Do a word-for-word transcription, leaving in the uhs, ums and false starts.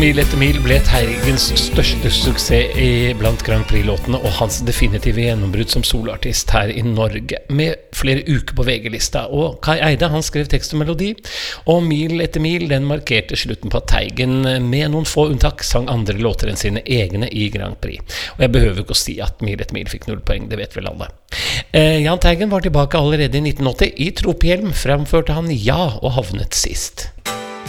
Mil etter mil ble Teigens største suksess i blant Grand Prix-låtene og hans definitive gjennombrudd som soloartist her i Norge, med flere uker på V G-lista. Og Kai Eide, han skrev tekst og melodi, og Mil etter mil, den markerte slutten på at Teigen med noen få unntak sang andre låter enn sine egne i Grand Prix. Og jeg behøver ikke å si at Mil etter mil fikk null poeng, det vet vel alle. Eh, Jahn Teigen var tilbake allerede i nitten åtti. I tropehjelm framførte han Ja og havnet sist.